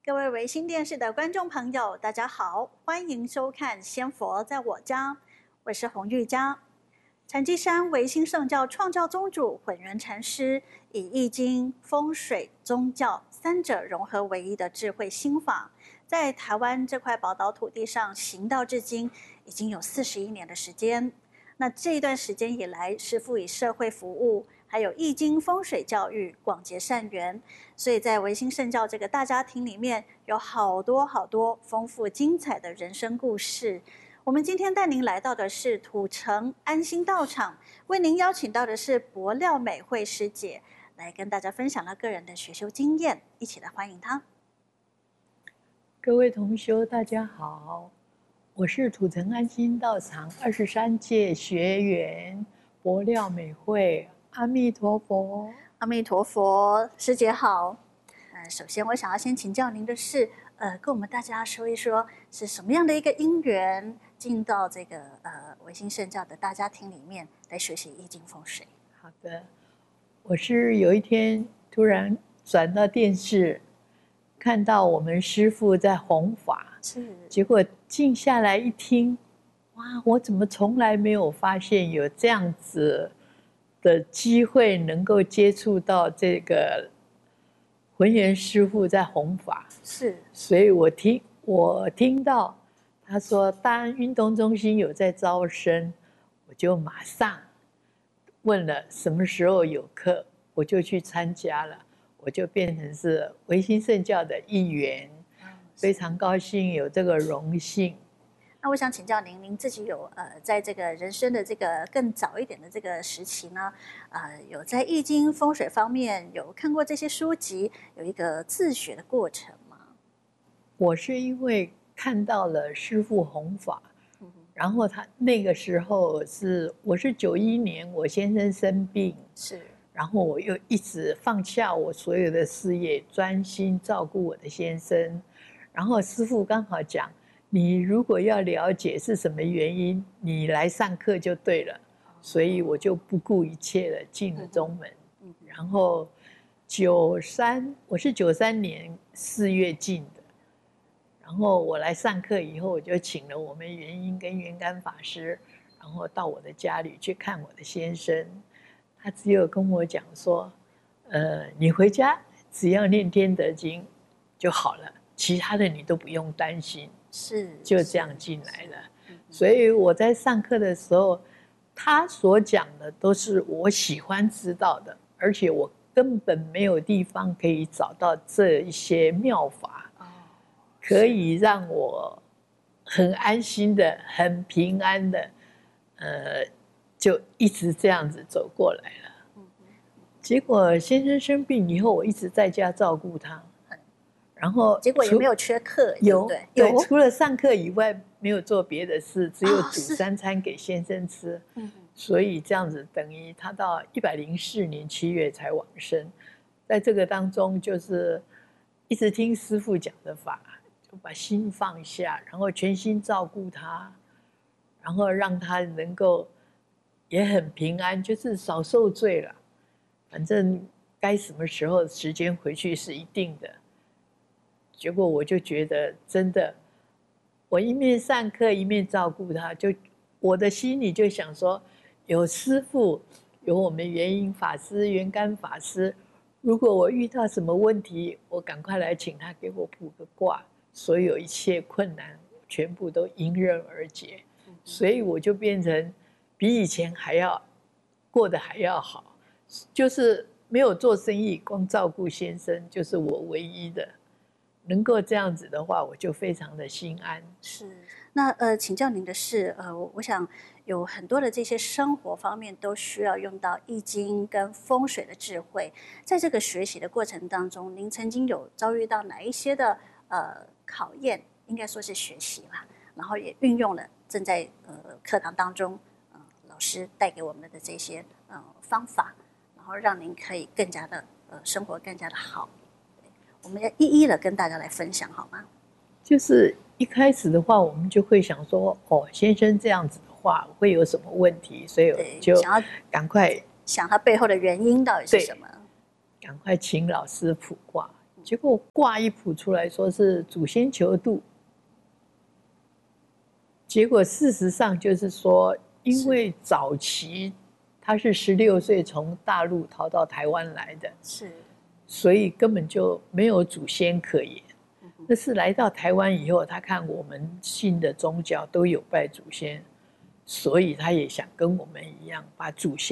各位维新电视的观众朋友，大家好，欢迎收看《仙佛在我家》，我是洪玉佳。禅机山维新圣教创教宗主混元禅师以易经、风水、宗教三者融合为一的智慧心法，在台湾这块宝岛土地上行道至今，已经有41年的时间。那这一段时间以来，师父以社会服务，还有易经风水教育广结善缘，所以在维新圣教这个大家庭里面，有好多丰富精彩的人生故事。我们今天带您来到的是土城安心道场，为您邀请到的是柏廖美惠师姐，来跟大家分享她个人的学修经验，一起来欢迎她。 各位同修，大家好，我是土城安心道场23届学员柏廖美惠，阿弥陀佛。 阿弥陀佛，师姐好。首先我想要先请教您的是，跟我们大家说一说，是什么样的一个因缘进到这个维新圣教的大家庭里面来学习易经风水？ 好的，我是有一天突然转到电视，看到我们师父在弘法，结果静下来一听，哇，我怎么从来没有发现有这样子的机会能够接触到这个浑元师父在弘法，所以我听到他说大安运动中心有在招生，我就马上问了什么时候有课，我就去参加了，我就变成是维新圣教的一员，非常高兴有这个荣幸。 那我想请教您，您自己有在这个人生的这个更早一点的这个时期呢，有在易经风水方面有看过这些书籍，有一个自学的过程吗？ 我是因为看到了师父弘法，然后他那个时候我是91年我先生生病，然后我又一直放下我所有的事业，专心照顾我的先生，然后师父刚好讲，你如果要了解是什么原因，你来上课就对了，所以我就不顾一切的进了宗门。然后我是93年4月进的，然后我来上课以后，我就请了我们元英跟元甘法师，然后到我的家里去看我的先生。他只有跟我讲说，你回家只要念天德经就好了，其他的你都不用担心。就这样进来了。所以我在上课的时候，他所讲的都是我喜欢知道的，而且我根本没有地方可以找到这一些妙法，可以让我很安心的、很平安的，就一直这样子走过来了。结果先生生病以后，我一直在家照顾他。然后结果也没有缺课， 对，除了上课以外没有做别的事，只有煮3餐给先生吃。所以这样子等于他到104年7月才往生。在这个当中，就是一直听师父讲的法，就把心放下，然后全心照顾他，然后让他能够也很平安，就是少受罪了。反正该什么时候时间回去是一定的。结果我就觉得真的，我一面上课一面照顾他，就我的心里就想说，有师父，有我们元英法师、元甘法师，如果我遇到什么问题，我赶快来请他给我卜个卦，所有一切困难全部都迎刃而解。所以我就变成比以前过得还要好，就是没有做生意，光照顾先生就是我唯一的。能够这样子的话，我就非常的心安。 那请教您的是，我想有很多的这些生活方面都需要用到易经跟风水的智慧。在这个学习的过程当中，您曾经有遭遇到哪一些的考验？应该说是学习啦，然后也运用了正在课堂当中老师带给我们的这些方法，然后让您可以更加的生活更加的好。我们要一一的跟大家来分享，好吗？ 就是一开始的话，我们就会想说，先生这样子的话会有什么问题，所以我就赶快想他背后的原因到底是什么， 赶快请老师卜卦。 结果挂一谱出来说是祖先求渡，结果事实上就是说，因为早期他是16岁从大陆逃到台湾来的，所以根本就没有祖先可言。那是来到台湾以后，他看我们信的宗教都有拜祖先，所以他也想跟我们一样把祖先